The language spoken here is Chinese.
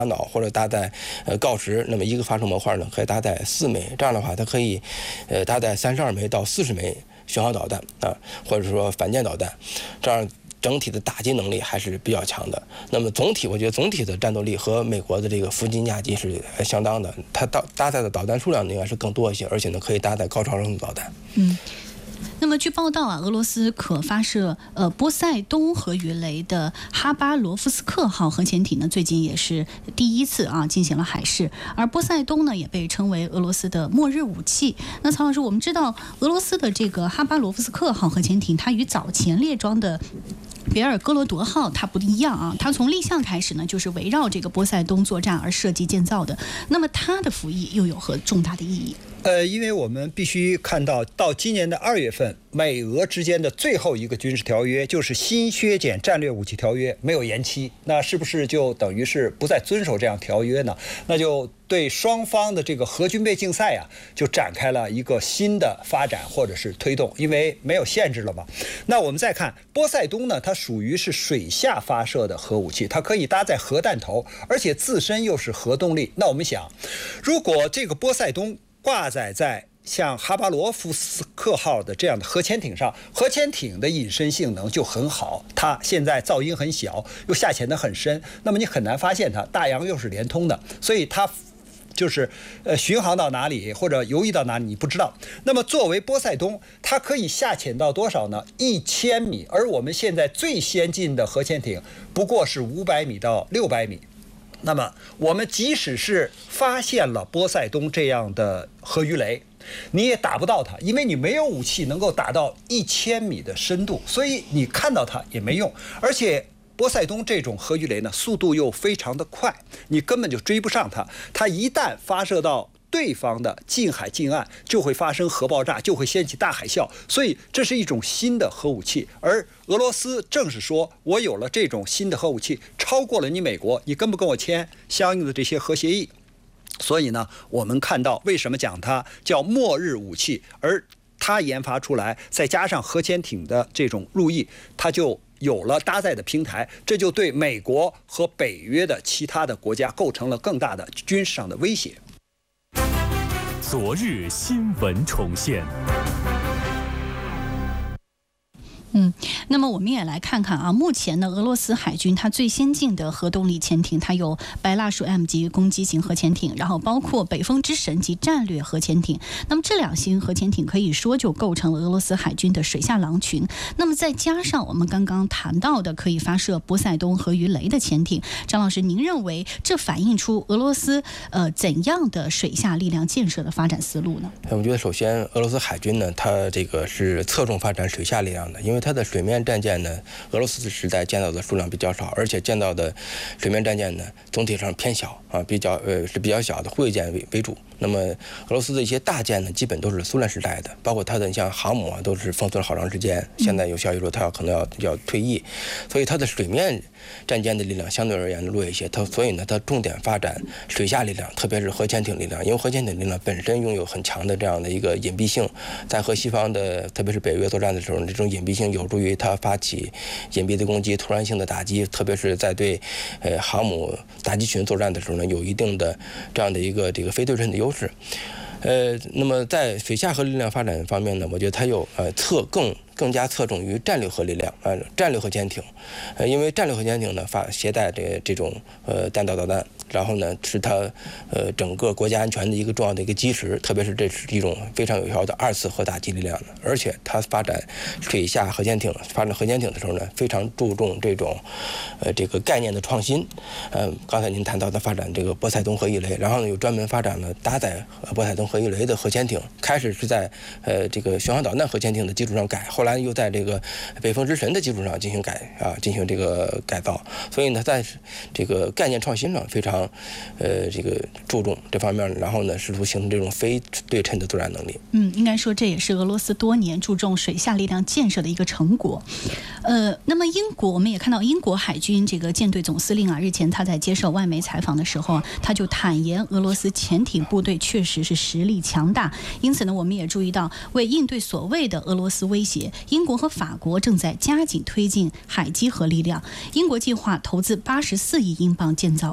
脑或者搭载锆石，那么一个发射模块呢可以搭载4枚，这样的话它可以搭载32枚到40枚巡航导弹啊，或者说反舰导弹，这样整体的打击能力还是比较强的。那么我觉得总体的战斗力和美国的这个弗吉尼亚级是相当的，它搭载的导弹数量应该是更多一些，而且呢可以搭载高超声速导弹。 那么据报道啊，俄罗斯可发射波塞冬核鱼雷的哈巴罗夫斯克号核潜艇呢，最近也是第一次进行了海试，而波塞冬呢也被称为俄罗斯的末日武器。那曹老师，我们知道俄罗斯的这个哈巴罗夫斯克号核潜艇，它与早前列装的别尔哥罗德号它不一样啊，它从立项开始呢，就是围绕这个波塞冬作战而设计建造的。那么它的服役又有何重大的意义？ 因为我们必须看到今年的2月份，美俄之间的最后一个军事条约，就是新削减战略武器条约，没有延期。那是不是就等于是不再遵守这样条约呢？那就对双方的这个核军备竞赛就展开了一个新的发展或者是推动，因为没有限制了嘛。那我们再看波塞冬呢，它属于是水下发射的核武器，它可以搭载核弹头，而且自身又是核动力。那我们想，如果这个波塞冬挂载在像哈巴罗夫斯克号的这样的核潜艇上，核潜艇的隐身性能就很好，它现在噪音很小，又下潜得很深，那么你很难发现它，大洋又是连通的，所以它就是巡航到哪里或者游弋到哪里你不知道。那么作为波塞冬，它可以下潜到多少呢？1000米，而我们现在最先进的核潜艇不过是500米到600米。那么我们即使是发现了波塞冬这样的核鱼雷，你也打不到它，因为你没有武器能够打到1000米的深度，所以你看到它也没用。而且波塞冬这种核鱼雷呢，速度又非常的快，你根本就追不上它。它一旦发射到对方的近海近岸，就会发生核爆炸，就会掀起大海啸，所以这是一种新的核武器。而俄罗斯正是说，我有了这种新的核武器，超过了你美国，你跟不跟我签相应的这些核协议？所以呢，我们看到为什么讲它叫末日武器，而它研发出来，再加上核潜艇的这种入役，它就有了搭载的平台，这就对美国和北约的其他的国家构成了更大的军事上的威胁。 昨日新闻重现。 那么我们也来看看啊，目前呢，俄罗斯海军它最先进的核动力潜艇，它有白蜡鼠 M 级攻击型核潜艇，然后包括北风之神级战略核潜艇。那么这2型核潜艇可以说就构成了俄罗斯海军的水下狼群。那么再加上我们刚刚谈到的可以发射波塞冬核鱼雷的潜艇，张老师，您认为这反映出俄罗斯怎样的水下力量建设的发展思路呢？ 我觉得首先俄罗斯海军呢，它这个是侧重发展水下力量的，因为它的水面战舰呢，俄罗斯时代建造的数量比较少，而且建造的水面战舰呢，总体上偏小啊，是比较小的护卫舰为主。那么俄罗斯的一些大舰呢，基本都是苏联时代的，包括它的像航母都是封存了好长时间。现在有消息说它可能要退役，所以它的水面战舰的力量相对而言弱一些。所以呢，它重点发展水下力量，特别是核潜艇力量，因为核潜艇力量本身拥有很强的这样的一个隐蔽性，在和西方的特别是北约作战的时候，这种隐蔽性有助于它发起隐蔽的攻击、突然性的打击，特别是在对航母打击群作战的时候呢，有一定的这样的一个非对称的优势。那么在水下核力量发展方面呢，我觉得它有更加侧重于战略核力量战略核潜艇，因为战略核潜艇呢携带这种弹道导弹，然后呢是它整个国家安全的一个重要的一个基石，特别是这是一种非常有效的2次核打击力量的。而且它发展水下核潜艇、发展核潜艇的时候呢，非常注重这种这个概念的创新。刚才您谈到的发展这个波塞冬核鱼雷，然后呢又专门发展了搭载波塞冬核鱼雷的核潜艇，开始是在这个巡航导弹核潜艇的基础上改，后来又在这个北风之神的基础上进行这个改造。所以呢，在这个概念创新上非常这个注重这方面，然后呢试图形成这种非对称的作战能力。 应该说这也是俄罗斯多年注重水下力量建设的一个成果。那么英国，我们也看到英国海军这个舰队总司令啊，日前他在接受外媒采访的时候，他就坦言俄罗斯潜艇部队确实是实力强大。因此呢，我们也注意到，为应对所谓的俄罗斯威胁，英国和法国正在加紧推进海基核力量。英国计划投资84亿英镑建造